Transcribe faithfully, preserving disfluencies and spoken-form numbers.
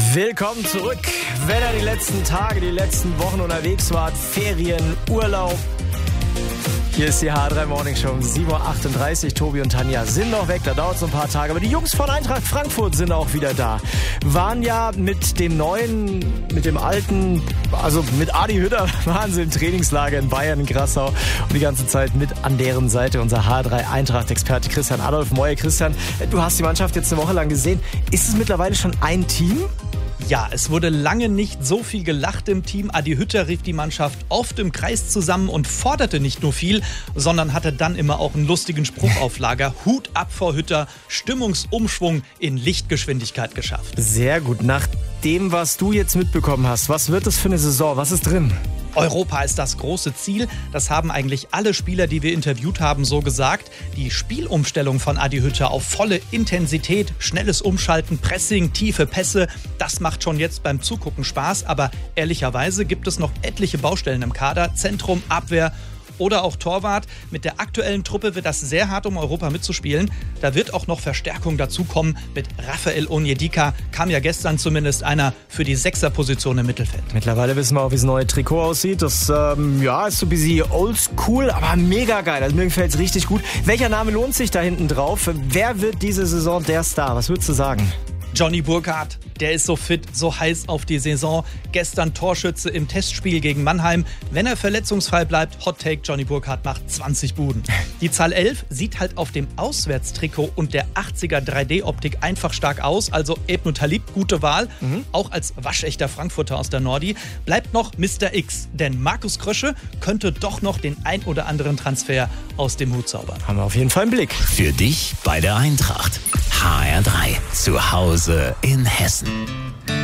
Willkommen zurück. Wenn ihr die letzten Tage, die letzten Wochen unterwegs wart, Ferien, Urlaub. Hier ist die H drei Morning Show um sieben Uhr achtunddreißig. Tobi und Tanja sind noch weg, da dauert es ein paar Tage. Aber die Jungs von Eintracht Frankfurt sind auch wieder da. Waren ja mit dem neuen, mit dem alten, also mit Adi Hütter, waren sie im Trainingslager in Bayern, in Grassau. Und die ganze Zeit mit an deren Seite unser H drei Eintracht-Experte Christian Adolf Moyer. Christian, du hast die Mannschaft jetzt eine Woche lang gesehen. Ist es mittlerweile schon ein Team? Ja, es wurde lange nicht so viel gelacht im Team. Adi Hütter rief die Mannschaft oft im Kreis zusammen und forderte nicht nur viel, sondern hatte dann immer auch einen lustigen Spruch auf Lager. Hut ab vor Hütter, Stimmungsumschwung in Lichtgeschwindigkeit geschafft. Sehr gut. Nach dem, was du jetzt mitbekommen hast, was wird das für eine Saison? Was ist drin? Europa ist das große Ziel. Das haben eigentlich alle Spieler, die wir interviewt haben, so gesagt. Die Spielumstellung von Adi Hütter auf volle Intensität, schnelles Umschalten, Pressing, tiefe Pässe, das macht schon jetzt beim Zugucken Spaß. Aber ehrlicherweise gibt es noch etliche Baustellen im Kader. Zentrum, Abwehr oder auch Torwart. Mit der aktuellen Truppe wird das sehr hart, um Europa mitzuspielen. Da wird auch noch Verstärkung dazukommen. Mit Rafael Onyedika kam ja gestern zumindest einer für die Sechserposition im Mittelfeld. Mittlerweile wissen wir auch, wie das neue Trikot aussieht. Das ähm, ja, ist so ein bisschen oldschool, aber mega geil. Also mir gefällt es richtig gut. Welcher Name lohnt sich da hinten drauf? Wer wird diese Saison der Star? Was würdest du sagen? Johnny Burkhardt, der ist so fit, so heiß auf die Saison. Gestern Torschütze im Testspiel gegen Mannheim. Wenn er verletzungsfrei bleibt, Hot Take, Johnny Burkhardt macht zwanzig Buden. Die Zahl elf sieht halt auf dem Auswärtstrikot und der achtziger drei D-Optik einfach stark aus. Also Ebnu Talib, gute Wahl. Mhm. Auch als waschechter Frankfurter aus der Nordi. Bleibt noch Mister X, denn Markus Krösche könnte doch noch den ein oder anderen Transfer aus dem Hut zaubern. Haben wir auf jeden Fall im Blick. Für dich bei der Eintracht. H R drei. Zu Hause in Hessen.